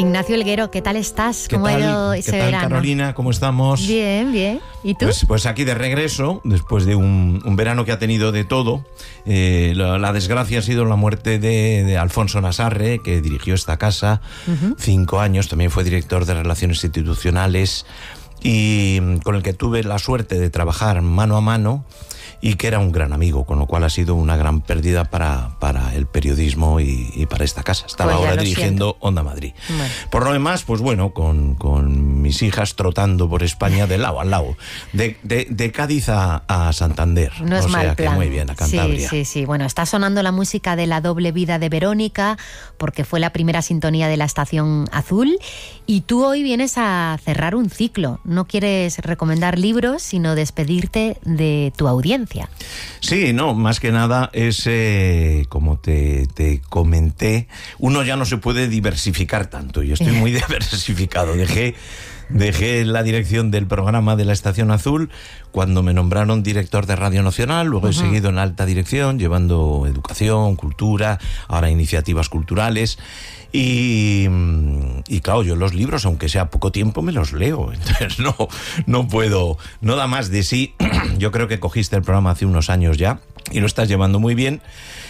Ignacio Helguero, ¿qué tal estás? ¿Cómo ha ido ese verano? ¿Qué tal, Carolina? ¿Cómo estamos? Bien, bien. ¿Y tú? Pues aquí de regreso, después de un verano que ha tenido de todo. La desgracia ha sido la muerte de Alfonso Nasarre, que dirigió esta casa 5 años. También fue director de Relaciones Institucionales y con el que tuve la suerte de trabajar mano a mano, y que era un gran amigo, con lo cual ha sido una gran pérdida para el periodismo y para esta casa. Estaba pues ahora dirigiendo Onda Madrid. Bueno. Por lo demás, pues bueno, con mis hijas trotando por España de lado a lado, de Cádiz a Santander. No es mal plan. Que muy bien, a Cantabria. Sí. Bueno, está sonando la música de La doble vida de Verónica, porque fue la primera sintonía de la Estación Azul, y tú hoy vienes a cerrar un ciclo. No quieres recomendar libros, sino despedirte de tu audiencia. Sí, no, más que nada es, como te comenté, uno ya no se puede diversificar tanto. Yo estoy muy diversificado. Dejé la dirección del programa de la Estación Azul cuando me nombraron director de Radio Nacional. Luego he seguido en alta dirección, llevando educación, cultura, ahora iniciativas culturales. Y claro, yo los libros, aunque sea poco tiempo, me los leo. Entonces no puedo, no da más de sí. Yo creo que cogiste el programa hace unos años ya y lo estás llevando muy bien.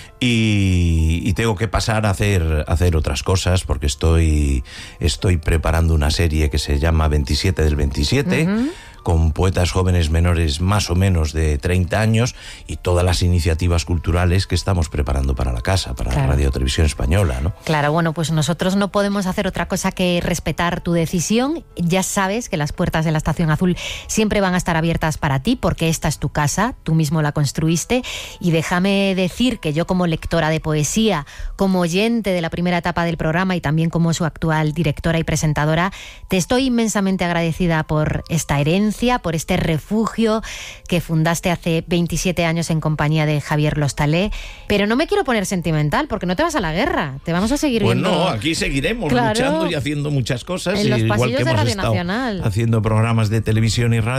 Y tengo que pasar a hacer otras cosas, porque estoy preparando una serie que se llama 27 del 27, con poetas jóvenes menores más o menos de 30 años, y todas las iniciativas culturales que estamos preparando para la casa, para la Radio Televisión Española, ¿no? Claro, bueno, pues nosotros no podemos hacer otra cosa que respetar tu decisión. Ya sabes que las puertas de la Estación Azul siempre van a estar abiertas para ti, porque esta es tu casa, tú mismo la construiste. Y déjame decir que yo, como lectora de poesía, como oyente de la primera etapa del programa y también como su actual directora y presentadora, te estoy inmensamente agradecida por esta herencia, por este refugio que fundaste hace 27 años en compañía de Javier Lostalé. Pero no me quiero poner sentimental, porque no te vas a la guerra, te vamos a seguir viendo. Pues no, aquí seguiremos luchando y haciendo muchas cosas, en los igual pasillos que de hemos Radio estado Nacional, haciendo programas de televisión y radio.